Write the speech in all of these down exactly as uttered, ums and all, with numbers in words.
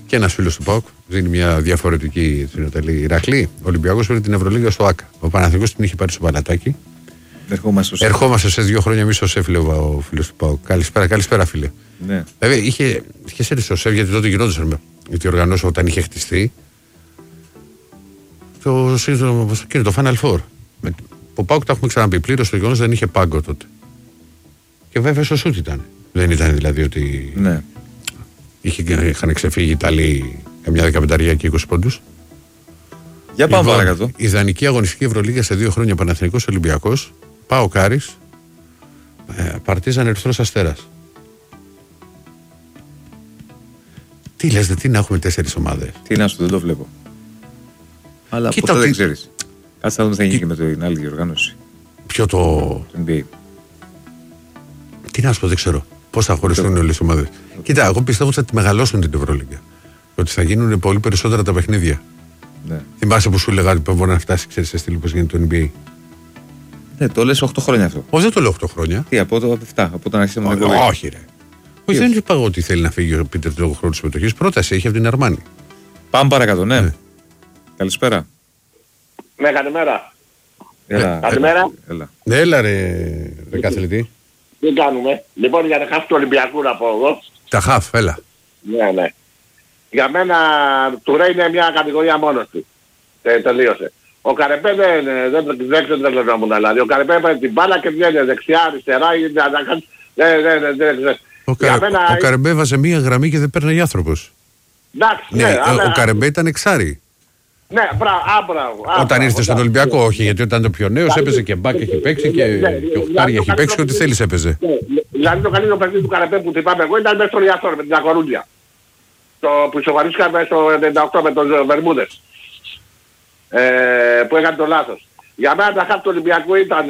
Και ένας φίλος του ΠΑΟΚ δίνει μια διαφορετική τριωτελή Ηρακλή. Ο Ολυμπιακός πήρε την Ευρωλίγα στο ΆΚΑ. Ο Παναθηναϊκός την είχε πάρει στο Παλατάκι. Ερχόμαστε, Ερχόμαστε σε δύο χρόνια εμείς στο ΣΕΦ, λέει ο φίλος του ΠΑΟΚ. Καλησπέρα, καλησπέρα φίλε. Ναι. Βέβαια είχε, είχε σέρει στο ΣΕΦ γιατί τότε γινόντουσαν. Γιατί οργανώσω όταν είχε χτιστεί. Το, το, το, το Final Four. Με, ο ΠΑΟΚ τα έχουμε ξαναπεί πλήρως, το γεγονός δεν είχε πάγκο τότε. Και βέβαια στο σούτ ήταν. Δεν ήταν δηλαδή ότι. Ναι. Είχε, είχαν ξεφύγει οι Ιταλοί καμιά δεκαπενταριά και είκοσι πόντους. Για πάμε λοιπόν, παρακάτω. Ιδανική αγωνιστική Ευρωλίγα σε δύο χρόνια Παναθηναϊκός Ολυμπιακός. ΠΑΟΚ Άρης. Ε, Παρτίζαν Ερυθρός Αστέρας. Τι λες, τι να έχουμε τέσσερις ομάδες. Τι να σου, δεν το βλέπω. Αλλά Κοίτα, ποτέ ότι... δεν ξέρεις. Κάτσε να δούμε τι θα γίνει και με την άλλη διοργάνωση. Ποιο το. Το N B A. Τι να σου πω, δεν ξέρω. Πώς θα χωριστούν όλες οι ομάδες. Κοίτα, εγώ πιστεύω ότι θα τη μεγαλώσουν την Ευρωλίγα. Ότι θα γίνουν πολύ περισσότερα τα παιχνίδια. Ναι. Θυμάσαι που σου έλεγα ότι μπορεί να φτάσει, ξέρεις, σε στήλη πώς γίνεται το N B A. Ναι, το λες οκτώ χρόνια αυτό. Όχι, δεν το λέω οκτώ χρόνια. Τι, από το επτά, από όταν αρχίσαμε να Όχι, όχι, ρε. Όχι, δεν είπα ότι θέλει να φύγει ο Πίτερ του χρόνου συμμετοχή. Πρόταση έχει από την Αρμάνη. Πάμε παρακάτω, ναι. ναι. Καλησπέρα. Ναι, καλημέρα. Έλα. Καλημέρα. Έλα. Έλα, ρε, ρε καθελητή. Τι κάνουμε. Λοιπόν, για να χάσει του Ολυμπιακού να πω εγώ. Τα χαφ, έλα. Ναι, ναι. Για μένα του Ρέι είναι μια κατηγορία μόνος του. Τε, τελείωσε. Ο Καρεπέ δεν δεν τρελαινόμουν δηλαδή. Ο Καρεπέ έπαιρνε την μπάλα και βγαίνει δεξιά, αριστερά. Δεν δεν δεν Ο, Κα... μένα... ο Καρεμπέ βάζε μία γραμμή και δεν παίρνει άνθρωπος. Εντάξει, ναι, ναι, ο, αλλά... ο Καρεμπέ ήταν εξάρι. Ναι, μπράβο. Όταν ήρθε στον Ολυμπιακό, όχι, γιατί όταν το πιο νέος έπαιζε και μπακ έχει παίξει και οχτάρια έχει παίξει και ό,τι θέλεις έπαιζε. Δηλαδή το καλύτερο παιχνίδι του Καρεμπέ που θυμάμαι εγώ ήταν μέσα στο Ριαστόρ με την Ακορούντια. Το που ισοφαρίστηκαν στο ενενήντα οκτώ με τον Βερμούδες. Που έκανε το λάθος. Για μένα τα χάπη του Ολυμπιακού ήταν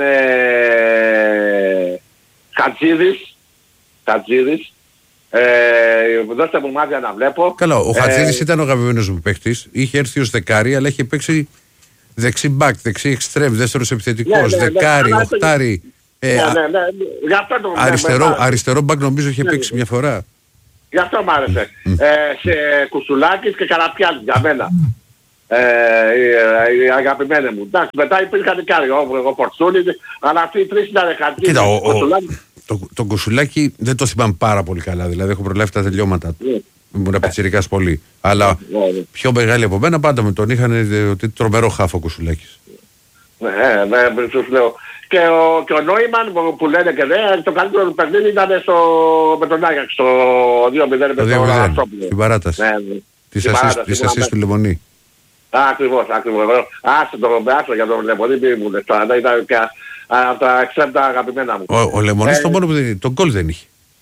Χατζίδης. Χατζίδης. Ε, δώστε μου μάτια να βλέπω. Καλά, ο Χατζίδης ε, ήταν ο αγαπημένος μου παίχτης. Είχε έρθει ως δεκάρι, αλλά είχε παίξει δεξί μπακ, δεξί εξτρέμ, δεύτερος επιθετικός, ναι, ναι, δεκάρι, ναι, οχτάρι. Ναι, ε, ναι, ναι, ναι. Γι' αυτό το αριστερό, αριστερό μπακ νομίζω είχε ναι, παίξει ναι. μια φορά. Γι' αυτό μ' άρεσε. Mm. Ε, σε Κουσουλάκης και Καραπιάνης για μένα. Mm. Ε, οι, οι αγαπημένοι μου. Εντάξει, μετά υπήρχαν και άλλοι, ο Φορτσούνης, αλλά αυτοί οι τρεις ήταν Χατζίδης. Κοίτα, ο, ο, το, το Κουσουλάκι δεν το θυμάμαι πάρα πολύ καλά, δηλαδή έχω προλάβει τα τελειώματα του. Yeah. Ήμουν πιτσιρικάς πολύ. Αλλά yeah, yeah. πιο μεγάλη από μένα πάντα με τον είχαν ότι τρομερό χάφο Κουσουλάκης. Ναι, ναι, τους λέω. Και ο, και ο Νόιμαν που, που λένε και δεν, το καλύτερο του παιχνίδι ήταν στο, με τον Άγιαξ, το δύο μηδέν με τον Αστόπουλο. Στην παράταση. Ναι, ναι. Της ασίστ του Λεμονή. Ακριβώς, ακριβώς. Άσε το άσο για τον Λεμονή, μη μου λες τώρα, ήταν και από τα εξάρτητα αγαπημένα μου. Ο, ο Λεμονής το μόνο που δεν είχε, τον γκολ δεν είχε.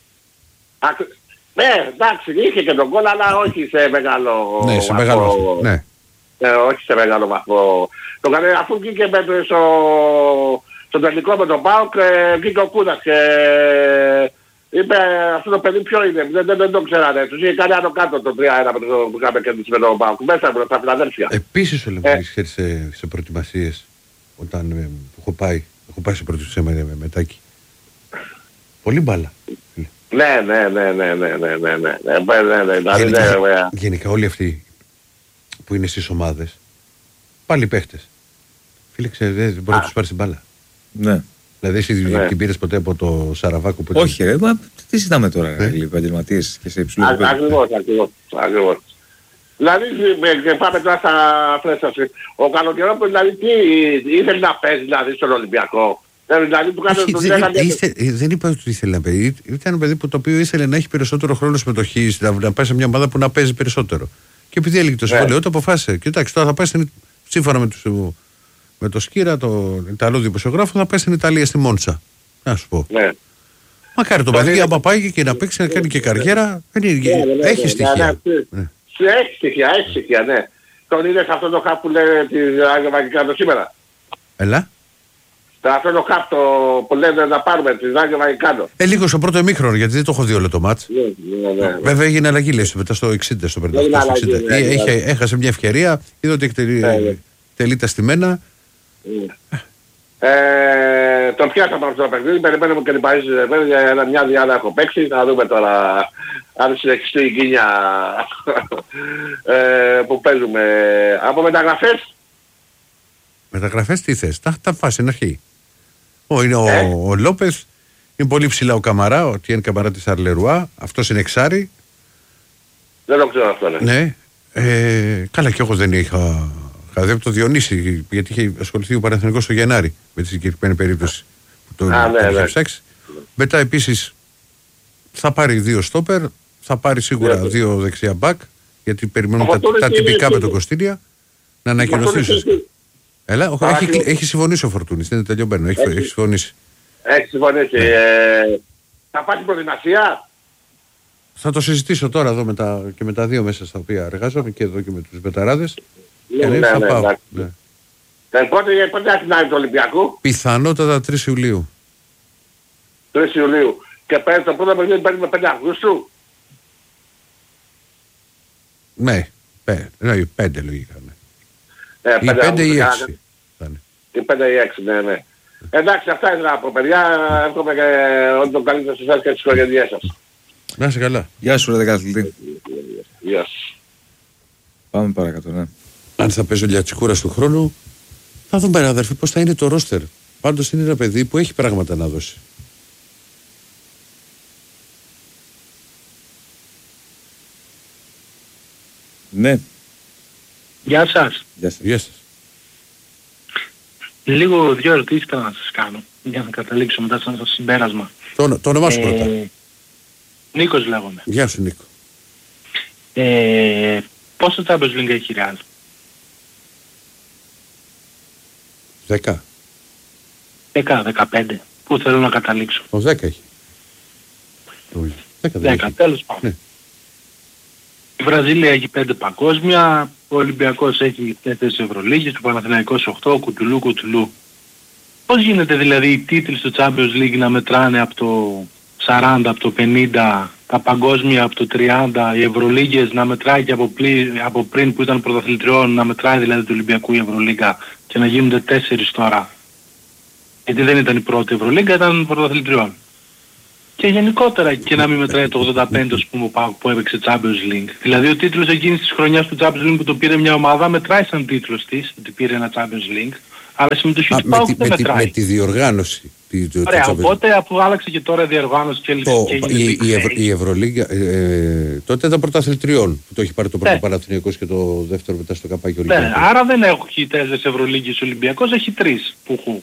Ναι, εντάξει, είχε και τον γκολ, αλλά όχι σε μεγάλο βαθμό. Ναι, σε μεγάλο βαθμό, ναι. Όχι σε μεγάλο βαθμό. Αφού βγήκε στο τελικό με τον ΠΑΟΚ, βγήκε ο Κούδας και είπε αυτό το παιδί ποιο είναι, δεν, δεν, δεν το ξέρανε. Τους είχε κάνει άνω κάτω το τρία ένα που είχαμε κερδίσει με τον ΠΑΟΚ. Μέσα από τα Φιλαδέλφια. Επίσης ο Λεμονής ξέρει σε, σε προετοιμασίες όταν ε, έχω πάει, έχω πάει σε προετοιμασίες με, με μετάκι. Πολύ μπάλα. Ναι, ναι, ναι, ναι, ναι, ναι, ναι, ναι, ναι, γενικά, γενικά όλοι αυτοί που είναι στις ομάδες, πάλι παίχτες. Φίλε, ξέρεις, δεν μπορεί να τους πάρεις την μπάλα. Ναι. Δηλαδή εσύ ναι. την πήρες ποτέ από το Σαραβάκο που όχι ρε, μα τι ζητάμε τώρα ναι. οι επαγγελματίες και σε υψηλό επίπεδο. Ακριβώς, ακριβώς, ακριβώς. Δηλαδή πάμε τώρα στα φρέσκα. Ο Καλοκαιρόπουλος δηλαδή τι ήθελε να παίζει δηλαδή στον Ολυμπιακό. Δηλαδή, του όχι, το δεν, ήθε, δεν είπα ότι ήθελε να παίζει. Ήταν ένα παιδί που το οποίο ήθελε να έχει περισσότερο χρόνο συμμετοχής, να, να πάει σε μια ομάδα που να παίζει περισσότερο. Και επειδή έλεγε το συμβόλαιο, το αποφάσισε. Κοιτάξτε, τώρα θα πάει στην, σύμφωνα με, τους, με το Σκύρα, το Ιταλό δημοσιογράφο, θα πάει στην Ιταλία, στη Μόντσα. Να σου πω. Ναι. Μακάρι το παιδί, άμα πάει και να παίξει, να κάνει και καριέρα, έχει στοιχεία. Έχει στοιχεία, έχει στοιχεία, ναι. Τον είδες αυτό το χάπ που λέει τη Άγιο Βαγικάνο σήμερα. Έλα. Αυτό το χάπ που λένε να πάρουμε τη Άγιο Βαγικάνο. Ε, λίγο στο πρώτο ημίχρονο, γιατί δεν το έχω δει όλο το μάτς. Ναι, ναι, ναι. Βέβαια έγινε αλλαγή, λέει, μετά στο εξήντα, στο πενήντα οκτώ, στο εξήντα. Ναι, ναι, ναι. Έχασε μια ευκαιρία, είδε ότι εκτελεί, ναι, ναι. τελεί τα στημένα. Ναι. Ε, το πιάσαμε αυτό το παιχνίδι, περιμένουμε και την Παρίσι για μια διάδα έχω παίξει, να δούμε τώρα αν συνεχιστεί η κίνια ε, που παίζουμε. Από μεταγραφές. Μεταγραφές τι θες, τα, τα φάση στην αρχή. Ο, είναι ο, ε? ο Λόπεθ, είναι πολύ ψηλά ο Καμαρά, ο Τιέν Καμαρά της Αρλερουά, αυτός είναι εξάρι. Δεν το ξέρω αυτό, ναι. Ναι, ε, καλά και εγώ δεν είχα... Δηλαδή από το Διονύση, γιατί είχε ασχοληθεί ο Παναθηναϊκός στο Γενάρη με τη συγκεκριμένη περίπτωση που το, Α, ναι, το είχε ναι. ψάξει. Μετά επίσης θα πάρει δύο στόπερ, θα πάρει σίγουρα Ναι. δύο δεξιά μπακ, γιατί περιμένουν τα, Φορτούνης τα είναι τυπικά εκεί. με τον Κωστήρια να ανακοινωθεί. Φορτούνης είναι ουσιαστικά. εκεί. Έλα, ο, Α, έχει, και- έχει συμφωνήσει ο Φορτούνης, δεν είναι τελειωμένο, έχει, Έχει. έχει συμφωνήσει. Έχει συμφωνήσει. Ναι. Ε, θα πάει στην προετοιμασία. Θα το συζητήσω τώρα εδώ με τα, και με τα δύο μέσα στα οποία εργάζομαι και εδώ και με τους μπεταράδες. Ναι, Και ναι, ναι, θα ναι, πάω. εντάξει. Ναι. Ε, πότε, πότε αρχινάει το Ολυμπιακό. Πιθανότατα τρεις Ιουλίου. τρεις Ιουλίου. Και παίρνει το πρώτο παιχνίδι παίρνει πέντε Αυγούστου. Ναι, πέ, ναι, πέντε λογικά. Ναι. Ε, Ή πέντε ή Αυγούστου, έξι. θα είναι. Ή πέντε ή έξι, ναι, ναι. Εντάξει, αυτά ήθελα να πω, παιδιά. Εύχομαι και ό,τι το καλύτερο σε εσάς και τις οικογένειές σας. Να είσαι καλά. Γεια σου ρε δεκαθλητή. Γεια σας. Πάμε παρακάτω, ναι. Αν θα παίζω Λιατσικούρας του χρόνου, θα δούμε ρε αδερφέ πώς θα είναι το ρόστερ. Πάντως είναι ένα παιδί που έχει πράγματα να δώσει. Ναι, Γεια σας. γεια σας. Γεια σας. Λίγο δύο ερωτήσεις θέλω να σας κάνω για να καταλήξω μετά στο συμπέρασμα. Το, όνομα- το όνομά σου πρώτα. Ε, Νίκος λέγομαι. Γεια σου Νίκο. Ε, πόσο Champions League έχει η Real? Δέκα. δέκα, δεκαπέντε. Πού θέλω να καταλήξω? Ο δέκα έχει. Όχι. Δέκα δεν δέκα, έχει. τέλος πάντων. Ναι. Η Βραζίλια έχει πέντε παγκόσμια, ο Ολυμπιακός έχει τέσσερις Ευρωλίγες, ο Παναθηναϊκός οκτώ, κουτουλού κουτουλού. Πώς γίνεται δηλαδή οι τίτλοι στο Champions League να μετράνε από το σαράντα, από το πενήντα, τα παγκόσμια από το τριάντα, οι Ευρωλίγες να μετράει και από, πλή, από πριν που ήταν πρωταθλητριών, να μετράει δηλαδή του Ολυμπιακού η Ευρωλίγκα και να γίνονται τέσσερις τώρα. Γιατί δεν ήταν η πρώτη Ευρωλίγκα, ήταν πρωταθλητριών. Και γενικότερα και να μην μετράει το ογδόντα πέντε ας πούμε, που, που έπαιξε Champions League. Δηλαδή ο τίτλος εκείνης της χρονιάς του Champions League που το πήρε μια ομάδα μετράει σαν τίτλος της, ότι πήρε ένα Champions League, αλλά η συμμετοχή Α, του με, ΠΑΟΚ τη, δεν με, τη, μετράει. με τη διοργάνωση. Τη, το, Ωραία, το, οπότε αφού άλλαξε και τώρα η διοργάνωση και, το, και έγινε η, Big η, Ευρω, Face. η Ευρωλίγκα ε, ε, τότε ήταν πρωταθλητριών που το έχει πάρει το πρώτο Ναι. Παναθηναϊκός και το δεύτερο μετά στο καπάκι Ναι, Ολυμπιακός. άρα δεν έχει τέσσερις Ευρωλίγες Ολυμπιακός, έχει τρεις που χου.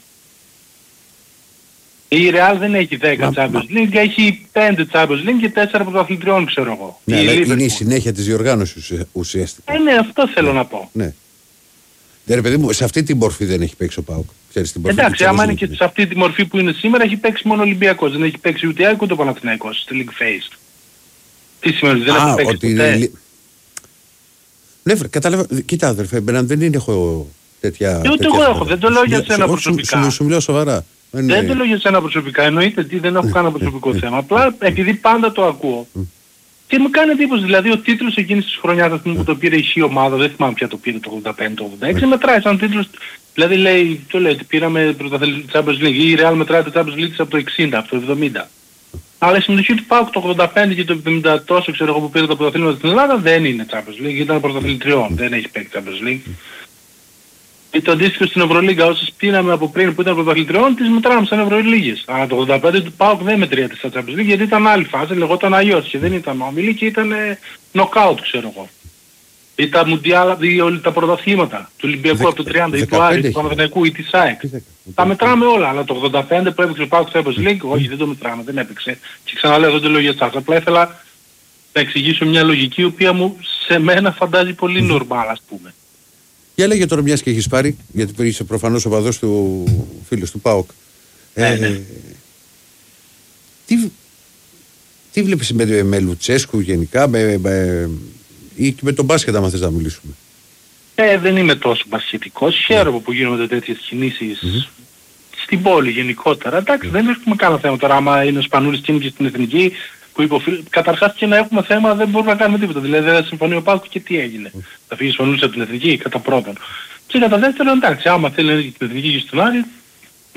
Η Real δεν έχει δέκα Μα- Champions League, έχει πέντε Champions League και τέσσερα πρωταθλητριών ξέρω εγώ. Ναι, Η αλλά είναι η Liverpool. συνέχεια της διοργάνωσης ουσια- ουσιαστικά. Ε, ναι, αυτό θέλω να πω. Ναι. Ναι, ρε παιδί μου, σε αυτή την μορφή δεν έχει παίξει ο ΠΑΟΚ. Ξέρεις, την μορφή Εντάξει, του άμα είναι Champions και League. σε αυτή τη μορφή που είναι σήμερα έχει παίξει μόνο ο Ολυμπιακός, δεν έχει παίξει ούτε η ΑΕΚ ούτε ο Παναθηναϊκός στη League Phase. Τι σημαίνει, δεν Α, έχει παίξει ότι ποτέ. είναι λι- Ναι, βρε, κατάλαβα. Κοίτα, αδερφέ, εμένα δεν είναι έχω τέτοια. Και ούτε τέτοια εγώ έχω, θέματα. δεν το λέω για Σου- σένα σου- προσωπικά. Σου, σου μιλάω σοβαρά. Δεν Δεν είναι- το λέω για σένα προσωπικά, εννοείται τι δεν έχω κανένα προσωπικό ναι, θέμα. Απλά επειδή πάντα το ακούω. Και μου κάνει εντύπωση, δηλαδή ο τίτλος εκείνης της χρονιάς ας πούμε, που το πήρε η χ ομάδα, δεν θυμάμαι πια το πήρε το ογδόντα πέντε το ογδόντα έξι, μετράει σαν τίτλος. Δηλαδή λέει, το λέει ότι πήραμε πρωταθλητή Champions League ή η Real μετράει το Champions League από το εξήντα, από το εβδομήντα. Αλλά η συμμετοχή του ΠΑΟΚ το ογδόντα πέντε και το εβδομήντα τόσο ξέρω εγώ που πήρε τα πρωταθλήματα στην Ελλάδα δεν είναι Champions League, ήταν πρωταθλητριών, δεν έχει παίξει Champions League. Ή το αντίστοιχο στην Ευρωλίγκα, όσες πήραμε από πριν που ήταν πρωταθλητριών, τις μετράμε σαν Ευρωλίγες. Αλλά το ογδόντα πέντε του ΠΑΟΚ δεν μετριέται στα Champions League γιατί ήταν άλλη φάση, λεγόταν αλλιώς και δεν ήταν όμιλη και ήταν νοκάουτ ξέρω εγώ. Ή τα μουντιάλα, ή όλα τα πρωταθλήματα του Ολυμπιακού Δεκα- από το τριάντα ή του δεκαπέντε Άρη, του έχει. Παναθηναϊκού ή της ΑΕΚ. Τι δέκα. Τα μετράμε όλα, αλλά το ογδόντα πέντε που έπαιξε ο ΠΑΟΚ στο Champions League, όχι δεν το μετράμε, δεν έπαιξε. Και ξαναλέω δεν το λέω για εσάς, απλά ήθελα να εξηγήσω μια λογική η οποία μου σε μένα φαντάζει πολύ νορμάλ ας πούμε. Για λέγε τώρα μιας και έχεις πάρει, γιατί είσαι προφανώς οπαδός του φίλου του ΠΑΟΚ. Ναι, ναι. τι, τι βλέπεις με, με Λουτσέσκου γενικά, με, με, ή και με τον μπάσκετ άμα θες να μιλήσουμε. Ε, δεν είμαι τόσο μπασχετικός, χαίρομαι που γίνονται τέτοιες κινήσεις στην πόλη γενικότερα. Εντάξει, δεν έχουμε κανένα θέμα τώρα, άμα είναι ο Σπανούλης και είναι και στην Εθνική, που είπε ο φίλος, καταρχάς και να έχουμε θέμα δεν μπορούμε να κάνουμε τίποτα. Δηλαδή δεν συμφωνεί ο ΠΑΟΚ και τι έγινε. Θα φύγει ο Σπανούλης από την Εθνική κατά πρώτον. Και κατά δεύτερον, εντάξει, άμα θέλει να είναι και στην Εθνική και στην Άρη,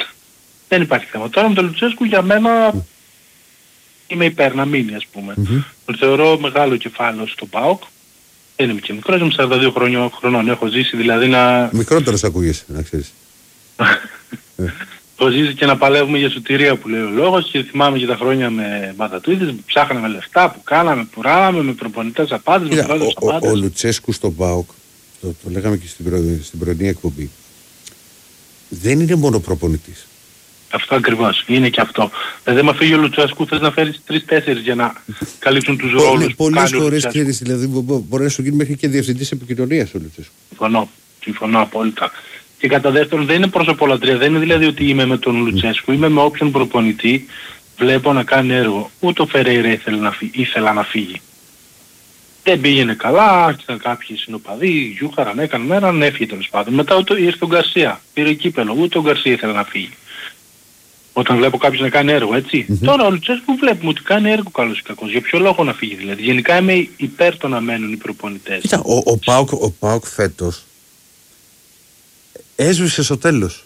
Δεν υπάρχει θέμα. Τώρα με τον Λουτσέσκου για μένα mm. είμαι υπέρ να μείνει, ας πούμε. Mm-hmm. Το θεωρώ μεγάλο κεφάλαιο στο ΠΑΟΚ. Δεν είμαι και μικρός, είμαι σαράντα δύο χρονών, χρονών έχω ζήσει, δηλαδή να... Μικρότερος ακούγεσαι, να ξέρεις. Έχω ζήσει και να παλεύουμε για σωτηρία που λέει ο λόγος και θυμάμαι και τα χρόνια με μπατατουίδες που ψάχναμε λεφτά, που κάναμε, που ράβαμε, με προπονητές απάντες, με πρόεδρους απάντες. Ο, ο Λουτσέσκου στον ΠΑΟΚ, το, το λέγαμε και στην, προ, στην πρωινή εκπομπή, δεν είναι μόνο προπονητής. Αυτό ακριβώς, είναι και αυτό. Δηλαδή άμα φύγει ο Λουτσέσκου θες να φέρεις τρεις-τέσσερις για να καλύψουν τους ρόλους που πολλές φορές ξέρεις, δηλαδή μπορεί να σου γίνει μέχρι και διευθυντής επικοινωνίας ο Λουτσέσκου. Συμφωνώ, συμφωνώ απόλυτα. Και κατά δεύτερον δεν είναι προσωπολατρία, δεν είναι δηλαδή ότι είμαι με τον Λουτσέσκου, είμαι με όποιον προπονητή βλέπω να κάνει έργο. Ούτε ο Φερέιρα ήθελε να φύγει, ήθελα να φύγει. Δεν πήγαινε καλά, άρχισαν κάποιοι συνοπαδοί, γιούχαραν, έκαναν έναν, έφυγε τέλος πάντων. Μετά ούτε ήρθε ο Γκαρσία, πήρε κύπελο, ούτε ο Γκαρσία ήθελε να φύγει. Όταν βλέπω κάποιος να κάνει έργο, έτσι. Mm-hmm. Τώρα ο Λουτσέσκου βλέπουμε ότι κάνει έργο καλός ή κακός. Για ποιο λόγο να φύγει δηλαδή. Γενικά είμαι υπέρ το να μένουν οι προπονητές. Κοίτα, ο, ο, Πάουκ, ο Πάουκ φέτος έσβησε στο τέλος.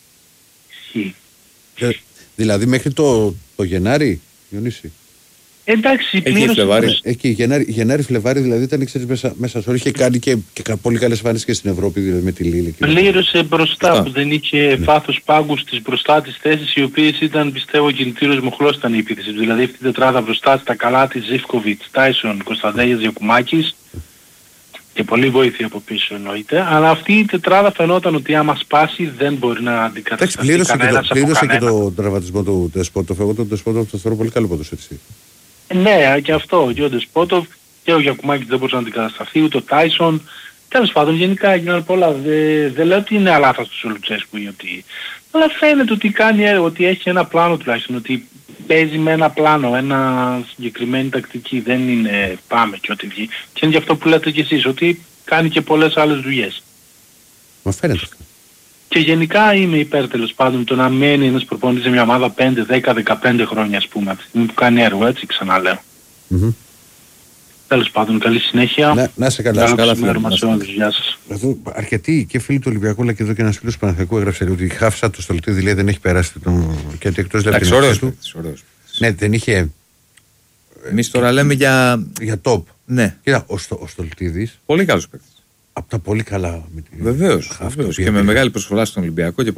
Ε, δηλαδή μέχρι το, το Γενάρη, Διονύση. Εντάξει, πλήρωσε. Εκεί Γενάρη, Γενάρη, Φλεβάρη δηλαδή ήταν ξέρεις, μέσα, μέσα στο είχε κάνει και, και πολύ καλές φάνες και στην Ευρώπη δηλαδή με τη Λίλη. Πλήρωσε μπροστά Φωστά. Που δεν είχε ναι. Βάθος πάγκου στις μπροστά τις θέσεις οι οποίες ήταν πιστεύω κινητήριος μοχλός ήταν η επίθεση. Δηλαδή αυτή η τετράδα μπροστά στα καλά της Ζίβκοβιτς, Τάισον, Κωνσταντέλιας, Γιακουμάκης και πολύ βοήθεια από πίσω εννοείται. Αλλά αυτή η τετράδα φαινόταν ότι άμα σπάσει δεν μπορεί να αντικατασταθεί πλήρωσε κανένας και το, πλήρωσε από και το τραυματισμό του Ντεσπότοφ. Εγώ τον Ντεσπότοφ το θεωρώ πολύ καλό ποδός έτσι. Ναι, και αυτό, και ο Ντεσπότοφ και ο Γιακουμάκης δεν μπορούσε να αντικατασταθεί, ούτε ο Τάισον. Τέλος πάντων, γενικά έγιναν πολλά. Δεν δε λέω ότι είναι αλάθαστος ο Λουτσέσκου, γιατί... αλλά φαίνεται ότι κάνει έργο, ότι έχει ένα πλάνο τουλάχιστον, ότι παίζει με ένα πλάνο, ένα συγκεκριμένη τακτική, δεν είναι πάμε και ό,τι βγει. Και είναι και αυτό που λέτε κι εσείς, ότι κάνει και πολλές άλλες δουλειές. Μα φαίνεται. Και γενικά είμαι υπέρ τέλος πάντων το να μένει ένας προπονητής σε μια ομάδα πέντε, δέκα, δεκαπέντε χρόνια ας πούμε, από τη στιγμή που κάνει έργο, έτσι ξαναλέω. Mm-hmm. Τέλος πάντων, καλή συνέχεια. Να, να σε καλά. Καλό ξημέρωμα σε όλους. Γεια σας. Εδώ αρκετοί και φίλοι του Ολυμπιακού, αλλά και εδώ και ένας φίλος του Παναθηναϊκού έγραψε ότι η χάφσα του Στολτίδη λέει δεν έχει περάσει τον... και ότι εκτός από την αξία του. Ναι, δεν είχε... Εμείς τώρα λέμε για... Για top. Ναι. Κοίτα, ο, Στο, ο Στολτίδης... Πολύ καλός παίκτης. Από τα πολύ καλά... Βεβαίως, βεβαίως. Και με μεγάλη προσφορά στον Ολυμπιακό και